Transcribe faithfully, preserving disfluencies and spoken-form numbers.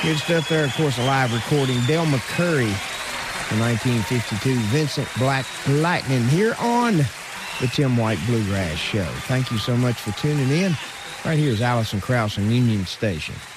Good stuff there. Of course, a live recording. Del McCoury from nineteen fifty-two. Vincent Black Lightning here on the Tim White Bluegrass Show. Thank you so much for tuning in. Right here is Allison Krauss on Union Station.